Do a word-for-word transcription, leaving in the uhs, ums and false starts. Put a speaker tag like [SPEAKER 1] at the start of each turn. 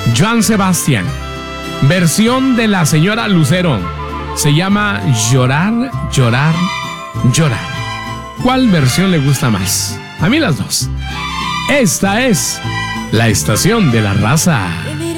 [SPEAKER 1] Joan Sebastián. Versión de la señora Lucero. Se llama Llorar, llorar, llorar. ¿Cuál versión le gusta más? A mí las dos. Esta es la estación de la raza.